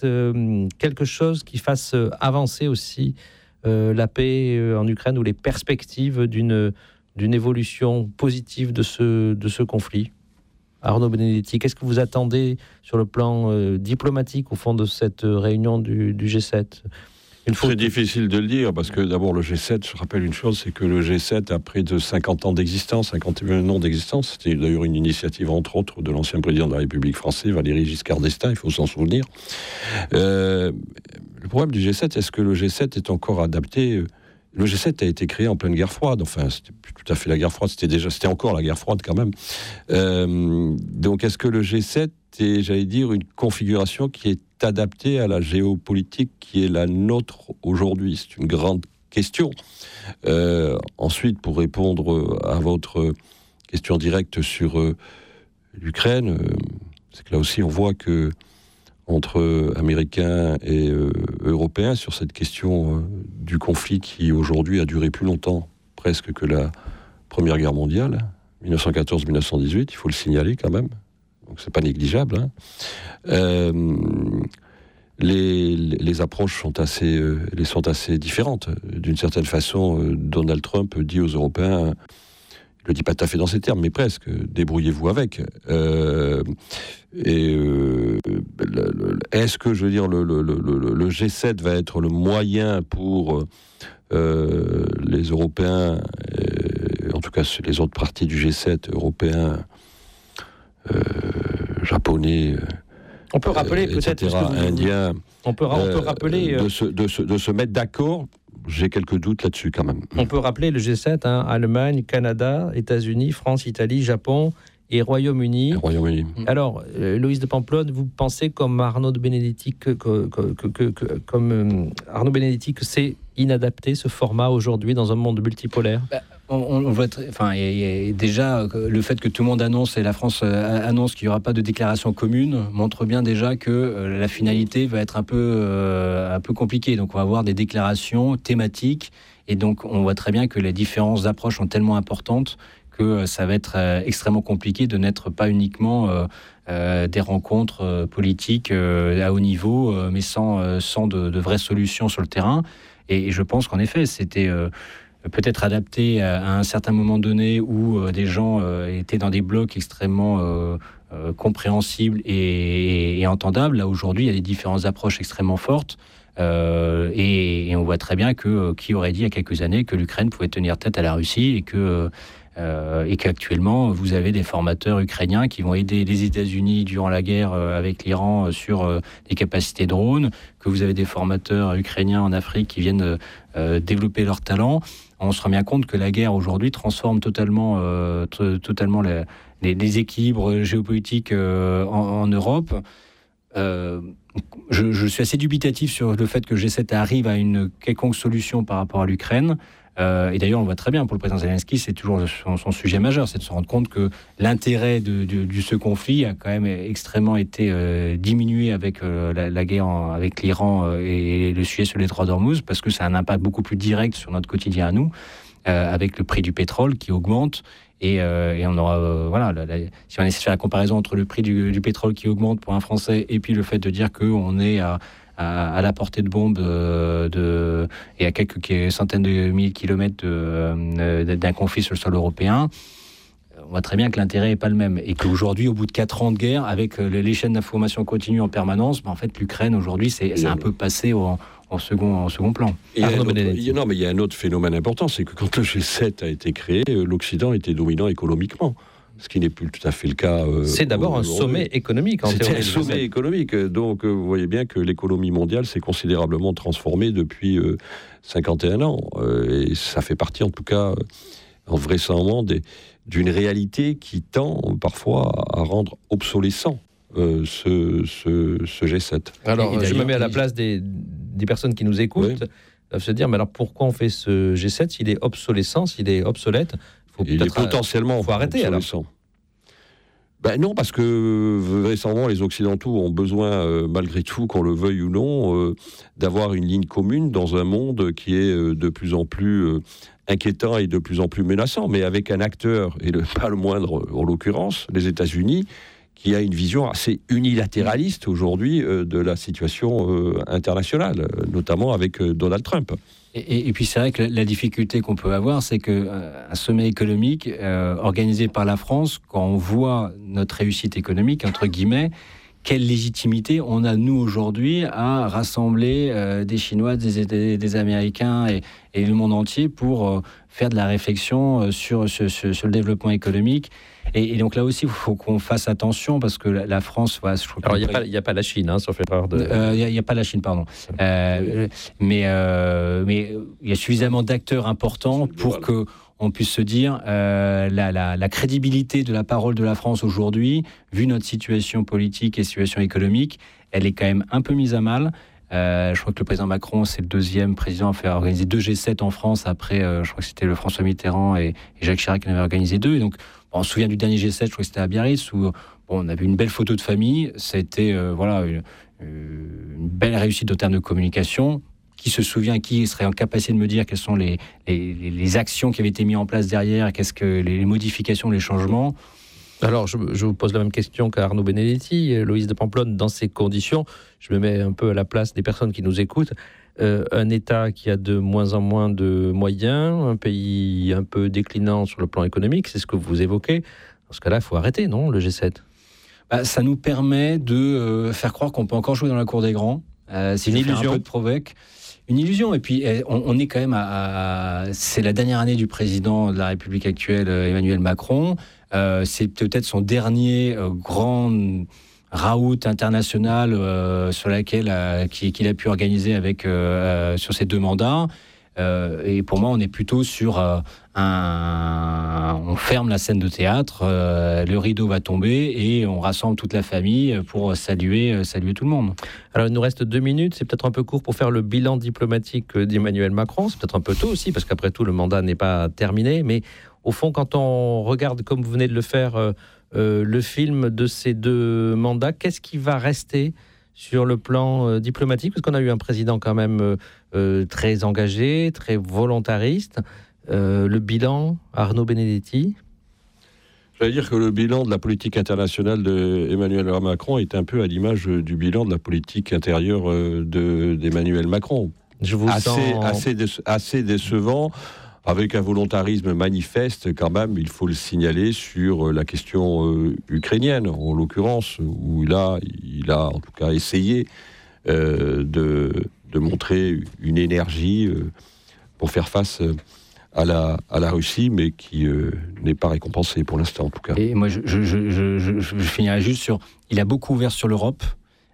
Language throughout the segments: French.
quelque chose qui fasse avancer aussi la paix en Ukraine ou les perspectives d'une évolution positive de ce conflit? Arnaud Benedetti, qu'est-ce que vous attendez sur le plan diplomatique au fond de cette réunion du G7? C'est difficile de le dire, parce que d'abord le G7, je rappelle une chose, c'est que le G7 a près de 50 ans d'existence, 51 ans d'existence. C'était d'ailleurs une initiative, entre autres, de l'ancien président de la République française, Valéry Giscard d'Estaing, il faut s'en souvenir. Le problème du G7, est-ce que le G7 est encore adapté? Le G7 a été créé en pleine guerre froide, enfin, c'était plus tout à fait la guerre froide, c'était encore la guerre froide quand même. Donc est-ce que le G7 est, j'allais dire, une configuration qui est adaptée à la géopolitique qui est la nôtre aujourd'hui? C'est une grande question. Ensuite, pour répondre à votre question directe sur l'Ukraine, c'est que là aussi on voit que entre Américains et Européens sur cette question du conflit qui aujourd'hui a duré plus longtemps presque que la Première Guerre mondiale, 1914-1918, il faut le signaler quand même, donc c'est pas négligeable. Les approches sont assez différentes. D'une certaine façon, Donald Trump dit aux Européens, il le dit pas tout à fait dans ces termes, mais presque, débrouillez-vous avec. Est-ce que, je veux dire, le G7 va être le moyen pour les Européens, en tout cas les autres parties du G7, Européens, Japonais, on peut rappeler peut-être Indiens, on peut rappeler de se mettre d'accord? J'ai quelques doutes là-dessus quand même. On peut rappeler le G7, Allemagne, Canada, États-Unis, France, Italie, Japon et Royaume-Uni. Alors, Loïs de Pamplonne, vous pensez comme Arnaud Benedetti que c'est inadapté ce format aujourd'hui dans un monde multipolaire? On voit déjà le fait que tout le monde annonce et la France annonce qu'il n'y aura pas de déclaration commune montre bien déjà que la finalité va être un peu compliquée. Donc on va avoir des déclarations thématiques et donc on voit très bien que les différences d'approche sont tellement importantes que ça va être extrêmement compliqué de n'être pas uniquement des rencontres politiques à haut niveau, mais sans de vraies solutions sur le terrain. Et je pense qu'en effet, c'était peut-être adapté à un certain moment donné où des gens étaient dans des blocs extrêmement compréhensibles et entendables. Là, aujourd'hui, il y a des différentes approches extrêmement fortes. Et on voit très bien que qui aurait dit il y a quelques années que l'Ukraine pouvait tenir tête à la Russie et qu'actuellement vous avez des formateurs ukrainiens qui vont aider les États-Unis durant la guerre avec l'Iran sur des capacités drones, que vous avez des formateurs ukrainiens en Afrique qui viennent développer leurs talents. On se rend bien compte que la guerre aujourd'hui transforme totalement les équilibres géopolitiques en Europe. Je suis assez dubitatif sur le fait que G7 arrive à une quelconque solution par rapport à l'Ukraine. Et d'ailleurs, on voit très bien, pour le président Zelensky, c'est toujours son sujet majeur, c'est de se rendre compte que l'intérêt de ce conflit a quand même extrêmement été diminué avec la guerre avec l'Iran et le sujet sur les droits d'Ormuz, parce que ça a un impact beaucoup plus direct sur notre quotidien à nous, avec le prix du pétrole qui augmente. Et on aura, si on essaie de faire la comparaison entre le prix du pétrole qui augmente pour un Français et puis le fait de dire qu'on est à la portée de bombe et à quelques centaines de milliers de kilomètres d'un conflit sur le sol européen, on voit très bien que l'intérêt n'est pas le même. Et qu'aujourd'hui, au bout de 4 ans de guerre, avec les chaînes d'information continues en permanence, en fait, l'Ukraine, aujourd'hui, c'est un peu passé en second plan. Il y a un autre phénomène important, c'est que quand le G7 a été créé, l'Occident était dominant économiquement. Ce qui n'est plus tout à fait le cas. C'est d'abord un sommet économique. C'était un sommet économique. Donc, vous voyez bien que l'économie mondiale s'est considérablement transformée depuis 51 ans. Et ça fait partie, en tout cas, en vraisemblablement, d'une réalité qui tend parfois à rendre obsolescent ce G7. Alors, je me mets à la place des personnes qui nous écoutent, doivent se dire, mais alors pourquoi on fait ce G7 s'il est obsolescent, s'il est obsolète? Il est potentiellement arrêter obsolescent. Non, parce que vraisemblablement les Occidentaux ont besoin, malgré tout, qu'on le veuille ou non, d'avoir une ligne commune dans un monde qui est de plus en plus inquiétant et de plus en plus menaçant, mais avec un acteur, et pas le moindre en l'occurrence, les États-Unis, qui a une vision assez unilatéraliste aujourd'hui de la situation internationale, notamment avec Donald Trump. Et puis c'est vrai que la difficulté qu'on peut avoir, c'est qu'un sommet économique organisé par la France, quand on voit notre réussite économique, entre guillemets, quelle légitimité on a, nous, aujourd'hui, à rassembler des Chinois, des Américains et le monde entier pour faire de la réflexion sur le développement économique. Et donc là aussi, il faut qu'on fasse attention parce que la France... Voilà, je trouve. Alors, il n'y a pas la Chine, sauf erreur de... Il n'y a pas la Chine, pardon. Mais il y a suffisamment d'acteurs importants pour que on puisse se dire la crédibilité de la parole de la France aujourd'hui, vu notre situation politique et situation économique, elle est quand même un peu mise à mal. Je crois que le président Macron, c'est le deuxième président à faire organiser 2 G7 en France. Après, je crois que c'était le François Mitterrand et Jacques Chirac qui en avaient organisé 2. Et donc, on se souvient du dernier G7, je crois que c'était à Biarritz, où on avait une belle photo de famille. Ça a été une belle réussite en termes de communication. Qui se souvient, qui serait en capacité de me dire quelles sont les actions qui avaient été mises en place derrière, qu'est-ce que les modifications, les changements? Alors, je vous pose la même question qu'à Arnaud Benedetti, Loïs de Pamplonne. Dans ces conditions, je me mets un peu à la place des personnes qui nous écoutent. Un État qui a de moins en moins de moyens, un pays un peu déclinant sur le plan économique, c'est ce que vous évoquez. Dans ce cas-là, il faut arrêter, non, le G7 ? Ça nous permet de faire croire qu'on peut encore jouer dans la cour des grands. C'est une illusion. Un peu de provoque. Une illusion. Et puis, on est quand même c'est la dernière année du président de la République actuelle, Emmanuel Macron. C'est peut-être son dernier grand raout international sur laquelle qu'il a pu organiser sur ses 2 mandats. Et pour moi, on est plutôt sur on ferme la scène de théâtre, le rideau va tomber et on rassemble toute la famille pour saluer tout le monde. Alors, il nous reste 2 minutes. C'est peut-être un peu court pour faire le bilan diplomatique d'Emmanuel Macron. C'est peut-être un peu tôt aussi, parce qu'après tout, le mandat n'est pas terminé. Mais au fond, quand on regarde, comme vous venez de le faire, le film de ces 2 mandats, qu'est-ce qui va rester sur le plan diplomatique? Parce qu'on a eu un président quand même très engagé, très volontariste. Le bilan, Arnaud Benedetti? J'allais dire que le bilan de la politique internationale d'Emmanuel Macron est un peu à l'image du bilan de la politique intérieure d'Emmanuel Macron. Je vous assez décevant, avec un volontarisme manifeste quand même, il faut le signaler, sur la question ukrainienne, en l'occurrence, où il a en tout cas essayé de montrer une énergie pour faire face à la Russie, mais qui n'est pas récompensée pour l'instant, en tout cas. Et moi, je finirai juste sur... Il a beaucoup ouvert sur l'Europe.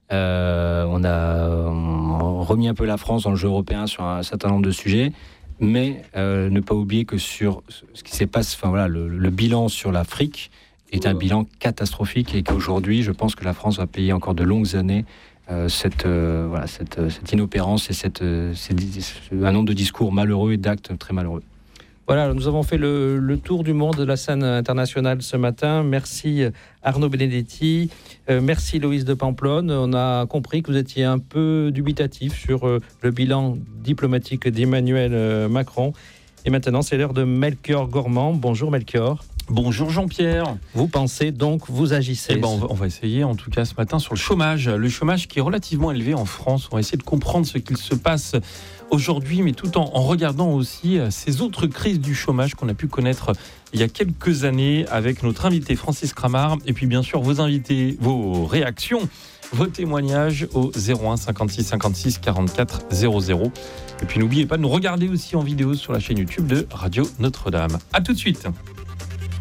On a remis un peu la France dans le jeu européen sur un certain nombre de sujets, mais ne pas oublier que sur ce qui se passe, le bilan sur l'Afrique est un bilan catastrophique et qu'aujourd'hui, je pense que la France va payer encore de longues années cette inopérance et un nombre de discours malheureux et d'actes très malheureux. Voilà, nous avons fait le tour du monde de la scène internationale ce matin. Merci Arnaud Benedetti, merci Loïs de Pamplonne. On a compris que vous étiez un peu dubitatif sur le bilan diplomatique d'Emmanuel Macron. Et maintenant, c'est l'heure de Melchior Gormand. Bonjour Melchior. Bonjour Jean-Pierre. Vous pensez donc, vous agissez. On va essayer en tout cas ce matin sur le chômage. Le chômage qui est relativement élevé en France. On va essayer de comprendre ce qu'il se passe aujourd'hui, mais tout en regardant aussi ces autres crises du chômage qu'on a pu connaître il y a quelques années avec notre invité Francis Cramart. Et puis bien sûr vos réactions, vos témoignages au 01 56 56 44 00. Et puis n'oubliez pas de nous regarder aussi en vidéo sur la chaîne YouTube de Radio Notre-Dame. À tout de suite.